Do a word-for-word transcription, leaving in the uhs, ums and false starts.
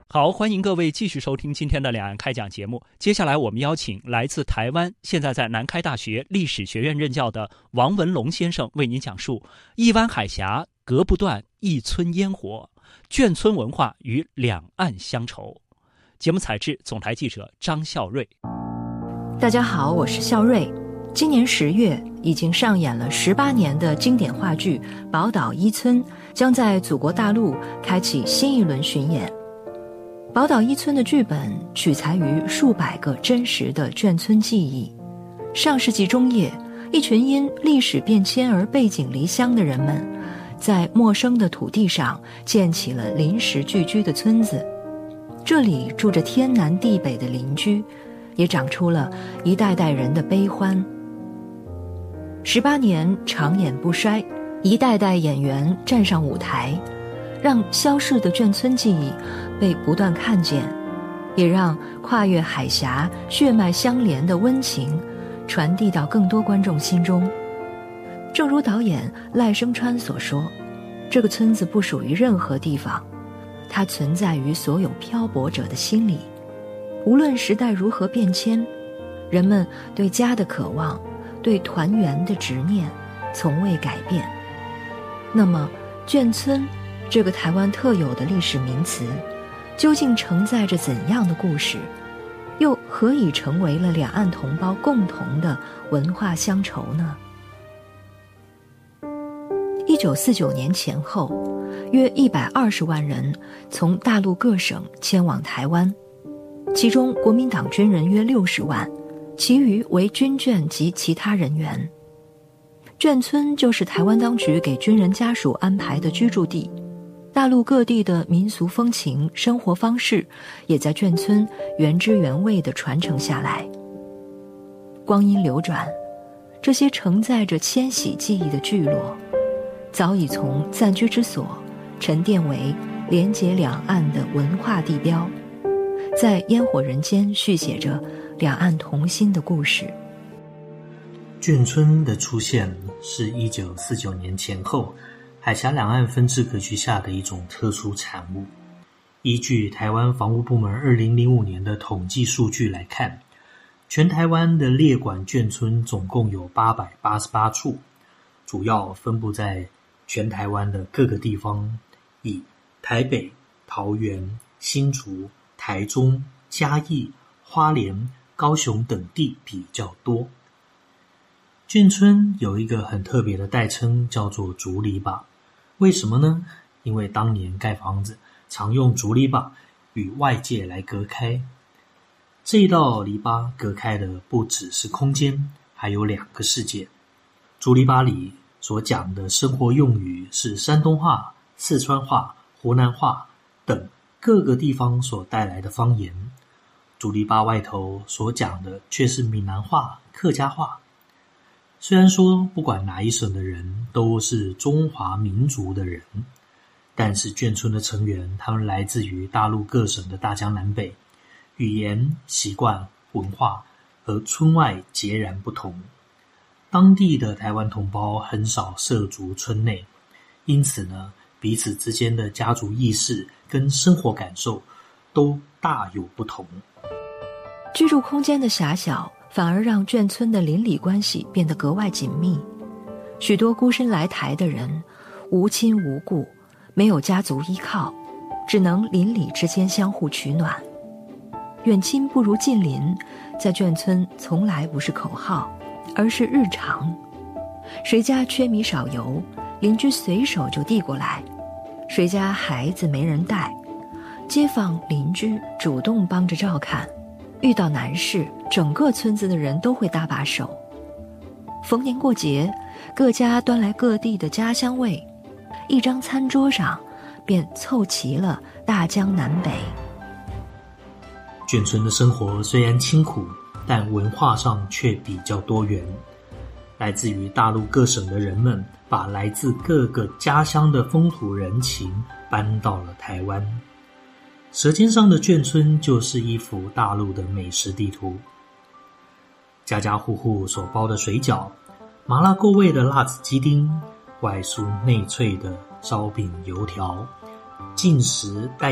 好，欢迎各位继续收听今天的两岸开讲节目。接下来我们邀请来自台湾，现在在南开大学历史学院任教的王文龙先生为您讲述一湾海峡隔不断一村烟火，眷村文化与两岸乡愁。节目采制总台记者张孝瑞。 大家好，我是孝瑞。今年十月已经上演了十八年的经典话剧《宝岛一村》将在祖国大陆开启新一轮巡演。宝岛一村的剧本取材于数百个真实的眷村记忆。上世纪中叶，一群因历史变迁而背井离乡的人们，在陌生的土地上建起了临时聚居的村子。这里住着天南地北的邻居，也长出了一代代人的悲欢。十八年长演不衰，一代代演员站上舞台，让消逝的眷村记忆被不断看见，也让跨越海峡血脉相连的温情传递到更多观众心中。正如导演赖声川所说，这个村子不属于任何地方，它存在于所有漂泊者的心里。无论时代如何变迁，人们对家的渴望，对团圆的执念从未改变。那么眷村这个台湾特有的历史名词，究竟承载着怎样的故事，又何以成为了两岸同胞共同的文化乡愁呢？一九四九年前后，约一百二十万人从大陆各省迁往台湾，其中国民党军人约六十万，其余为军眷及其他人员。眷村就是台湾当局给军人家属安排的居住地，大陆各地的民俗风情、生活方式也在眷村原汁原味地传承下来。光阴流转，这些承载着迁徙记忆的聚落，早已从暂居之所沉淀为连接两岸的文化地标，在烟火人间续写着两岸同心的故事。 眷村的出现是一九四九年前后海峡两岸分治格局下的一种特殊产物。依据台湾防务部门二零零五年的统计数据来看，全台湾的列管眷村总共有八百八十八处，主要分布在全台湾的各个地方，以台北、桃园、新竹、台中、嘉义、花莲、高雄等地比较多。眷村有一个很特别的代称，叫做竹篱笆。为什么呢？因为当年盖房子常用竹篱笆与外界来隔开。这一道篱笆隔开的不只是空间，还有两个世界。竹篱笆里所讲的生活用语是山东话、四川话、湖南话等各个地方所带来的方言，竹篱笆外头所讲的却是闽南话、客家话。虽然说不管哪一省的人都是中华民族的人，但是眷村的成员他们来自于大陆各省的大江南北，语言、习惯、文化和村外截然不同。当地的台湾同胞很少涉足村内，因此呢，彼此之间的家族意识跟生活感受都大有不同。 居住空间的狭小反而让眷村的邻里关系变得格外紧密。许多孤身来台的人无亲无故，没有家族依靠，只能邻里之间相互取暖。远亲不如近邻，在眷村从来不是口号，而是日常。谁家缺米少油，邻居随手就递过来；谁家孩子没人带，街坊邻居主动帮着照看。遇到难事，整个村子的人都会搭把手。逢年过节，各家端来各地的家乡味，一张餐桌上便凑齐了大江南北。 眷村的生活虽然清苦，但文化上却比较多元。来自于大陆各省的人们，把来自各个家乡的风土人情搬到了台湾。舌尖上的眷村就是一幅大陆的美食地图，家家户户所包的水饺，麻辣够味的辣子鸡丁，外酥内脆的烧饼油条，进食带